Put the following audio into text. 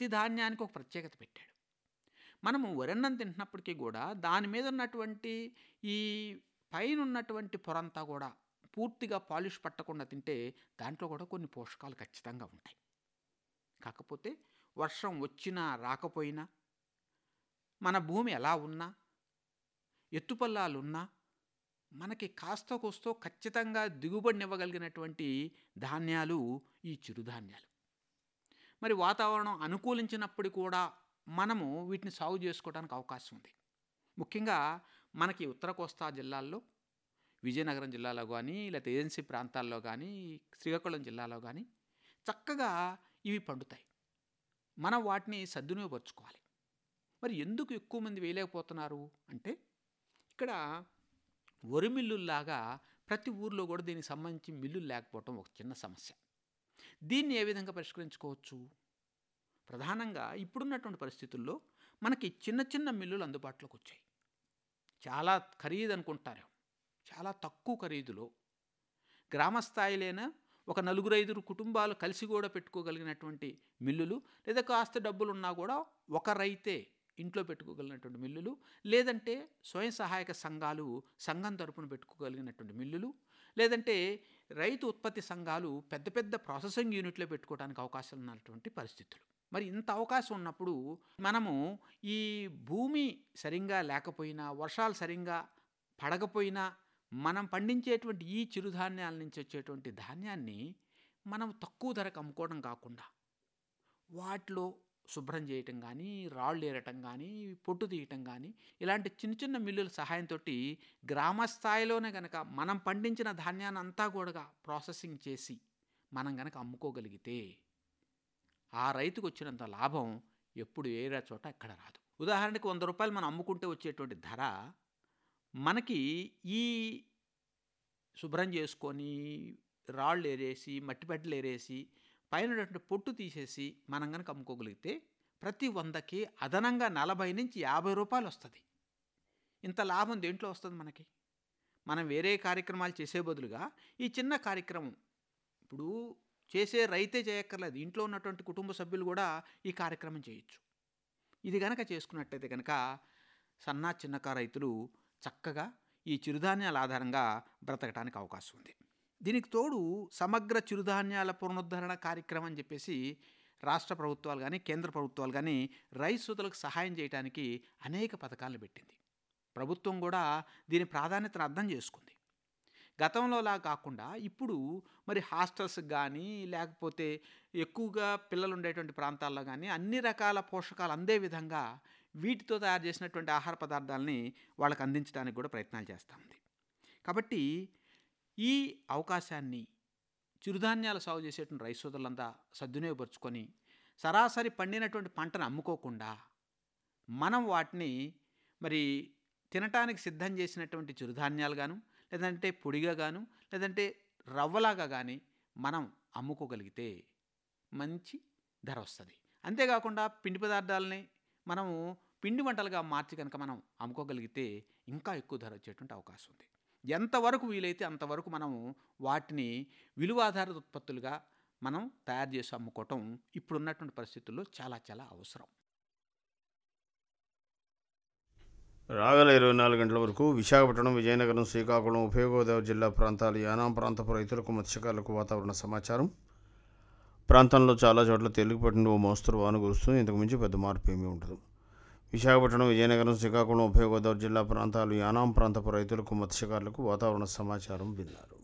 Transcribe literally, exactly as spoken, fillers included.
ప్రతి ధాన్యానికి ఒక ప్రత్యేకత పెట్టాడు. మనము వరన్నం తింటున్నప్పటికీ కూడా దాని మీద ఉన్నటువంటి ఈ పైన ఉన్నటువంటి పొరంతా కూడా పూర్తిగా పాలిష్ పట్టకుండా తింటే దాంట్లో కూడా కొన్ని పోషకాలు ఖచ్చితంగా ఉంటాయి. కాకపోతే వర్షం వచ్చినా రాకపోయినా, మన భూమి ఎలా ఉన్నా, ఎత్తుపల్లాలున్నా మనకి కాస్తో కోస్తో ఖచ్చితంగా దిగుబడినివ్వగలిగినటువంటి ధాన్యాలు ఈ చిరుధాన్యాలు. మరి వాతావరణం అనుకూలించినప్పుడు కూడా మనము వీటిని సాగు చేసుకోవడానికి అవకాశం ఉంది. ముఖ్యంగా మనకి ఉత్తర కోస్తా జిల్లాల్లో, విజయనగరం జిల్లాలో కానీ, లేకపోతే ఏజెన్సీ ప్రాంతాల్లో కానీ, శ్రీకాకుళం జిల్లాలో కానీ చక్కగా ఇవి పండుతాయి. మనం వాటిని సద్వినియోగపరుచుకోవాలి. మరి ఎందుకు ఎక్కువ మంది వేయలేకపోతున్నారు అంటే, ఇక్కడ వరి మిల్లుల్లాగా ప్రతి ఊర్లో కూడా దీనికి సంబంధించి మిల్లులు లేకపోవటం ఒక చిన్న సమస్య. దీన్ని ఏ విధంగా పరిష్కరించుకోవచ్చు? ప్రధానంగా ఇప్పుడున్నటువంటి పరిస్థితుల్లో మనకి చిన్న చిన్న మిల్లులు అందుబాటులోకి వచ్చాయి. చాలా ఖరీదు అనుకుంటారు, చాలా తక్కువ ఖరీదులో గ్రామ స్థాయిలోనే ఒక నలుగురు ఐదుగురు కుటుంబాలు కలిసి కూడా పెట్టుకోగలిగినటువంటి మిల్లులు, లేదా కాస్త డబ్బులు ఉన్నా కూడా ఒక రైతే ఇంట్లో పెట్టుకోగలిగినటువంటి మిల్లులు, లేదంటే స్వయం సహాయక సంఘాలు సంఘం తరపున పెట్టుకోగలిగినటువంటి మిల్లులు, లేదంటే రైతు ఉత్పత్తి సంఘాలు పెద్ద పెద్ద ప్రాసెసింగ్ యూనిట్లో పెట్టుకోవడానికి అవకాశం ఉన్నటువంటి పరిస్థితులు. మరి ఇంత అవకాశం ఉన్నప్పుడు మనము ఈ భూమి సరిగ్గా లేకపోయినా, వర్షాలు సరిగ్గా పడకపోయినా, మనం పండించేటువంటి ఈ చిరుధాన్యాల నుంచి వచ్చేటువంటి ధాన్యాన్ని మనం తక్కువ ధరకు అమ్ముకోవడం కాకుండా వాటిలో శుభ్రం చేయటం కానీ, రాళ్ళు ఏరటం కానీ, పొట్టు తీయటం కానీ, ఇలాంటి చిన్న చిన్న మిల్లుల సహాయంతో గ్రామ స్థాయిలోనే కనుక మనం పండించిన ధాన్యాన్ని అంతా కూడా ప్రాసెసింగ్ చేసి మనం కనుక అమ్ముకోగలిగితే ఆ రైతుకు వచ్చినంత లాభం ఎప్పుడు ఏరే చోట ఎక్కడ రాదు. ఉదాహరణకి వంద రూపాయలు మనం అమ్ముకుంటే వచ్చేటువంటి ధర మనకి ఈ శుభ్రం చేసుకొని రాళ్ళు ఏరేసి మట్టి పెడ్డలు ఏరేసి పైన పొట్టు తీసేసి మనం కనుక అమ్ముకోగలిగితే ప్రతి వందకి అదనంగా నలభై నుంచి యాభై రూపాయలు వస్తుంది. ఇంత లాభం దేంట్లో వస్తుంది మనకి? మనం వేరే కార్యక్రమాలు చేసే బదులుగా ఈ చిన్న కార్యక్రమం ఇప్పుడు చేసే రైతే చేయక్కర్లేదు, ఇంట్లో ఉన్నటువంటి కుటుంబ సభ్యులు కూడా ఈ కార్యక్రమం చేయొచ్చు. ఇది కనుక చేసుకున్నట్టయితే కనుక సన్న చిన్నకారు రైతులు చక్కగా ఈ చిరుధాన్యాల ఆధారంగా బ్రతకడానికి అవకాశం ఉంది. దీనికి తోడు సమగ్ర చిరుధాన్యాల పునరుద్ధరణ కార్యక్రమం అని చెప్పేసి రాష్ట్ర ప్రభుత్వాలు కానీ, కేంద్ర ప్రభుత్వాలు కానీ రైతులకు సహాయం చేయడానికి అనేక పథకాలను పెట్టింది. ప్రభుత్వం కూడా దీని ప్రాధాన్యతను అర్థం చేసుకుంది. గతంలోలా కాకుండా ఇప్పుడు మరి హాస్టల్స్కి కానీ, లేకపోతే ఎక్కువగా పిల్లలు ఉండేటువంటి ప్రాంతాల్లో కానీ అన్ని రకాల పోషకాలు అందే విధంగా వీటితో తయారు చేసినటువంటి ఆహార పదార్థాలని వాళ్ళకి అందించడానికి కూడా ప్రయత్నాలు చేస్తూ ఉంది. కాబట్టి ఈ అవకాశాన్ని చిరుధాన్యాలు సాగు చేసేటువంటి రైతు సోదరులంతా సద్వినియోగపరుచుకొని సరాసరి పండినటువంటి పంటను అమ్ముకోకుండా మనం వాటిని మరి తినటానికి సిద్ధం చేసినటువంటి చిరుధాన్యాలు గాను, లేదంటే పొడిగా గాను, లేదంటే రవ్వలాగా కానీ మనం అమ్ముకోగలిగితే మంచి ధర వస్తుంది. అంతేకాకుండా పిండి పదార్థాలని మనము పిండి వంటలుగా మార్చి కనుక మనం అమ్ముకోగలిగితే ఇంకా ఎక్కువ ధర వచ్చేటువంటి అవకాశం ఉంది. ఎంతవరకు వీలైతే అంతవరకు మనము వాటిని విలువాధారిత ఉత్పత్తులుగా మనం తయారు చేసి అమ్ముకోవటం ఇప్పుడున్నటువంటి పరిస్థితుల్లో చాలా చాలా అవసరం. రాగల ఇరవై నాలుగు గంటల వరకు విశాఖపట్నం, విజయనగరం, శ్రీకాకుళం, ఉభయ గోదావరి జిల్లా ప్రాంతాలు, యానాం ప్రాంతపు రైతులకు, మత్స్యకారులకు వాతావరణ సమాచారం. ప్రాంతంలో చాలా చోట్ల తేలికపాటి నుండి ఓ మోస్తరు వాన కురుస్తుంది. ఇంతకు మించి పెద్ద మార్పు ఏమీ ఉండదు. విశాఖపట్నం, విజయనగరం, శ్రీకాకుళం, ఉభయ గోదావరి జిల్లా ప్రాంతాలు, యానాం ప్రాంతపు రైతులకు, మత్స్యకారులకు వాతావరణ సమాచారం విన్నారు.